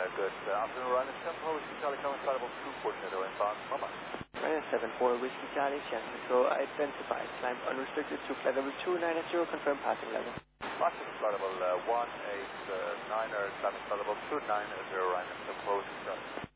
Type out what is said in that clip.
Good afternoon, Ryan. It's Tempo, Whiskey Charlie, Common Salable 240 inbound. Bye-bye. Ryan 74, Whiskey Charlie, San Francisco, identified, climb unrestricted to flight level 290, confirm passing level. Passing flight level 189er, climbing flight level 290, Ryan, Tempo, Whiskey Charlie.